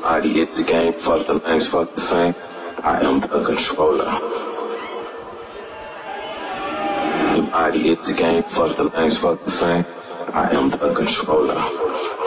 body, it's a game. Fuck the names, fuck the fame. I am the controller. Your body, it's a game. Fuck the names, fuck the fame. I am the controller.